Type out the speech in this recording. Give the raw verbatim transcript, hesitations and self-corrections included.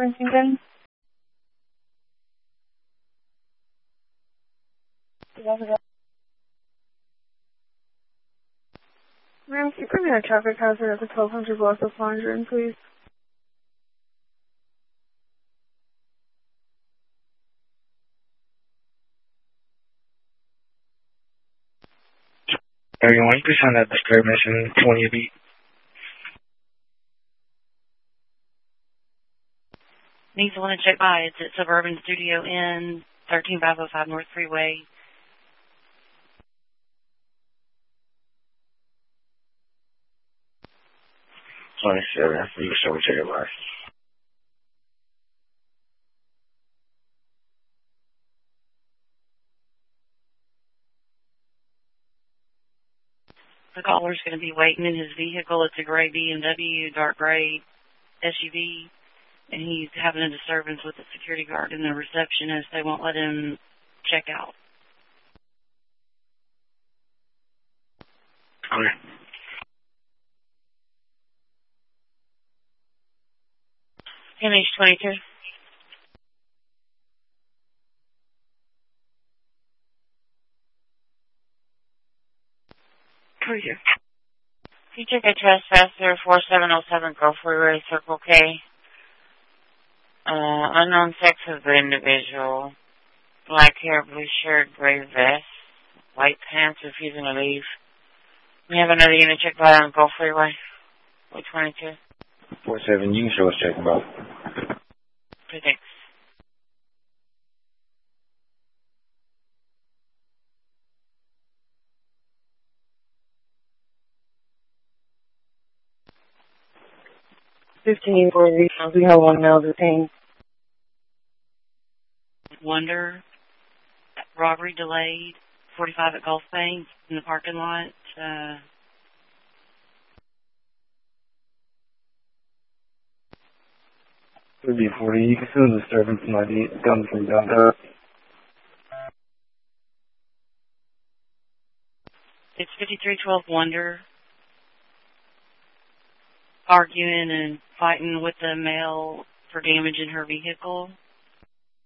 Huntington. Ma'am, can you put me on a traffic hazard at the twelve hundred block of Fondren, please? thirty-one percent at disturbance in twenty beat. Needs one to check by. It's at Suburban Studio Inn, thirteen five oh five North Freeway. twenty-seven, you can show me check it by. The caller's going to be waiting in his vehicle. It's a gray B M W, dark gray S U V, and he's having a disturbance with the security guard and the receptionist. They won't let him check out. Okay. M H twenty-two. Pretty good. You took a trespasser, four seven oh seven Gulf Freeway, Circle K. Uh, unknown sex of the individual. Black hair, blue shirt, gray vest, white pants, refusing to leave. We have another unit check by on Gulf Freeway. Way twenty-two. four seven, you can show us check about. Thanks. fifteen forty, we have one male detained. Wonder, robbery delayed, forty-five at Gulf Bank in the parking lot. Uh, Would be forty. You can feel the disturbance in my guns from down there. it's fifty-three twelve Wonder, arguing and fighting with the male for damage in her vehicle.